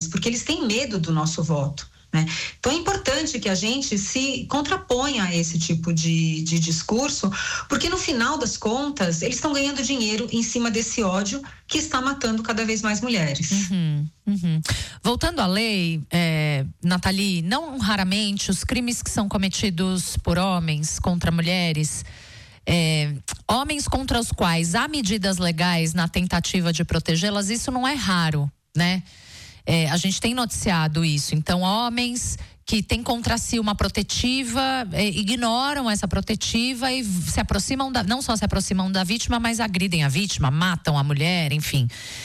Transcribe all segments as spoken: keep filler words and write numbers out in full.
porque eles têm medo do nosso voto, né? Então é importante que a gente se contraponha a esse tipo de, de discurso, porque no final das contas eles estão ganhando dinheiro em cima desse ódio que está matando cada vez mais mulheres. Uhum, uhum. Voltando à lei, é, Nathalie, não raramente os crimes que são cometidos por homens contra mulheres, é, homens contra os quais há medidas legais na tentativa de protegê-las, isso não é raro, né? É, a gente tem noticiado isso. Então, homens que têm contra si uma protetiva, é, ignoram essa protetiva e se aproximam da, não só se aproximam da vítima, mas agridem a vítima, matam a mulher, enfim.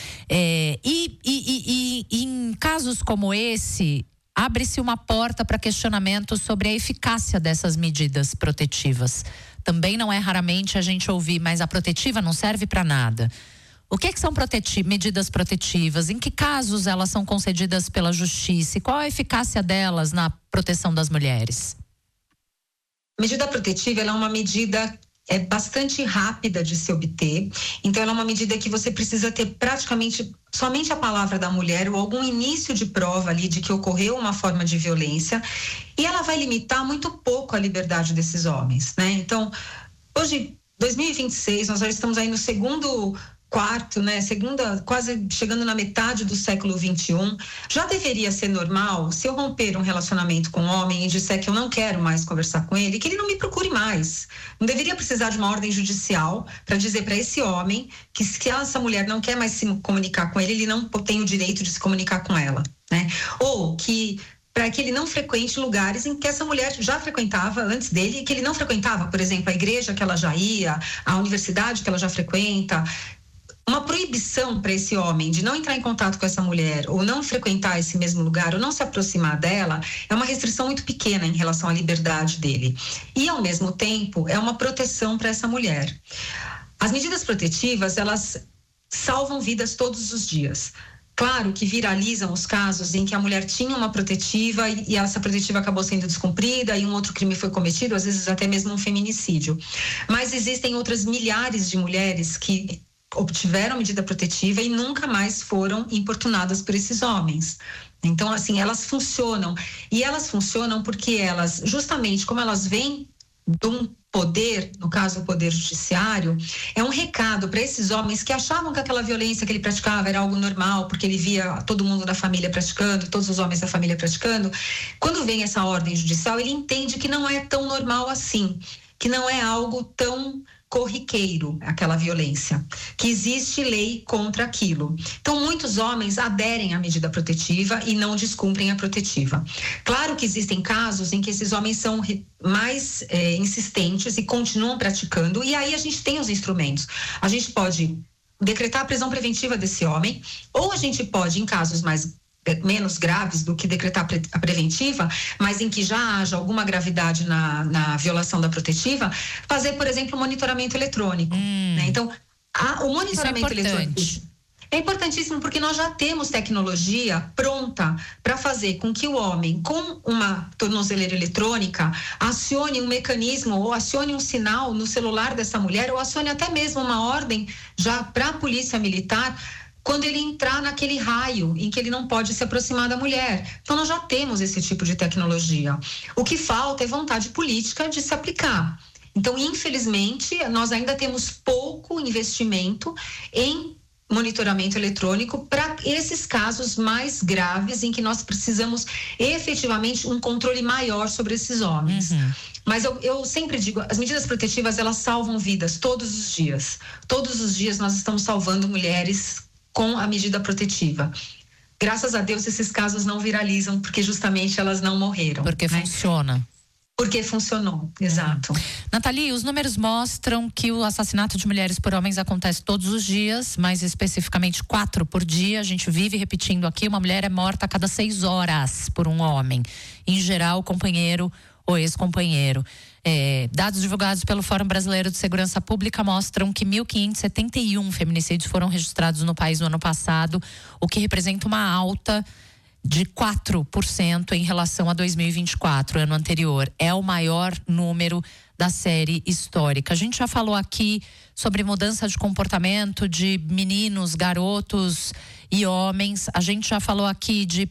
É, e, e, e, e em casos como esse, abre-se uma porta para questionamento sobre a eficácia dessas medidas protetivas. Também não é raramente a gente ouvir, mas a protetiva não serve para nada. O que, que são proteti- medidas protetivas? Em que casos elas são concedidas pela justiça? E qual a eficácia delas na proteção das mulheres? Medida protetiva, ela é uma medida é bastante rápida de se obter. Então, ela é uma medida que você precisa ter praticamente somente a palavra da mulher ou algum início de prova ali de que ocorreu uma forma de violência. E ela vai limitar muito pouco a liberdade desses homens, né? Então, hoje, dois mil e vinte e seis, nós já estamos aí no segundo quarto, né, segunda, quase chegando na metade do século vinte e um, já deveria ser normal se eu romper um relacionamento com um homem e disser que eu não quero mais conversar com ele, que ele não me procure mais. Não deveria precisar de uma ordem judicial para dizer para esse homem que se essa mulher não quer mais se comunicar com ele, ele não tem o direito de se comunicar com ela, né? Ou que para que ele não frequente lugares em que essa mulher já frequentava antes dele e que ele não frequentava, por exemplo, a igreja que ela já ia, a universidade que ela já frequenta. Uma proibição para esse homem de não entrar em contato com essa mulher ou não frequentar esse mesmo lugar ou não se aproximar dela é uma restrição muito pequena em relação à liberdade dele. E, ao mesmo tempo, é uma proteção para essa mulher. As medidas protetivas, elas salvam vidas todos os dias. Claro que viralizam os casos em que a mulher tinha uma protetiva e essa protetiva acabou sendo descumprida e um outro crime foi cometido, às vezes até mesmo um feminicídio. Mas existem outras milhares de mulheres que obtiveram medida protetiva e nunca mais foram importunadas por esses homens. Então, assim, elas funcionam. E elas funcionam porque elas, justamente como elas vêm de um poder, no caso o poder judiciário, é um recado para esses homens que achavam que aquela violência que ele praticava era algo normal, porque ele via todo mundo da família praticando, todos os homens da família praticando. Quando vem essa ordem judicial, ele entende que não é tão normal assim, que não é algo tão corriqueiro, aquela violência, que existe lei contra aquilo. Então, muitos homens aderem à medida protetiva e não descumprem a protetiva. Claro que existem casos em que esses homens são mais é, insistentes e continuam praticando, e aí a gente tem os instrumentos. A gente pode decretar a prisão preventiva desse homem, ou a gente pode, em casos mais menos graves do que decretar a preventiva, mas em que já haja alguma gravidade na, na violação da protetiva, fazer, por exemplo, monitoramento eletrônico. Hum. Né? Então, a, o monitoramento Isso é eletrônico é importantíssimo porque nós já temos tecnologia pronta para fazer com que o homem, com uma tornozeleira eletrônica, acione um mecanismo ou acione um sinal no celular dessa mulher ou acione até mesmo uma ordem já para a polícia militar quando ele entrar naquele raio em que ele não pode se aproximar da mulher. Então, nós já temos esse tipo de tecnologia. O que falta é vontade política de se aplicar. Então, infelizmente, nós ainda temos pouco investimento em monitoramento eletrônico para esses casos mais graves em que nós precisamos efetivamente um controle maior sobre esses homens. Uhum. Mas eu, eu sempre digo, as medidas protetivas, elas salvam vidas todos os dias. Todos os dias nós estamos salvando mulheres com a medida protetiva. Graças a Deus esses casos não viralizam, porque justamente elas não morreram. Porque né? funciona. Porque funcionou, exato. Uhum. Nathalie, os números mostram que o assassinato de mulheres por homens acontece todos os dias, mais especificamente quatro por dia. A gente vive repetindo aqui, uma mulher é morta a cada seis horas por um homem. Em geral, companheiro ou ex-companheiro. É, dados divulgados pelo Fórum Brasileiro de Segurança Pública mostram que mil quinhentos e setenta e um feminicídios foram registrados no país no ano passado, o que representa uma alta de quatro por cento em relação a dois mil e vinte e quatro, ano anterior. É o maior número da série histórica. A gente já falou aqui sobre mudança de comportamento de meninos, garotos e homens. A gente já falou aqui de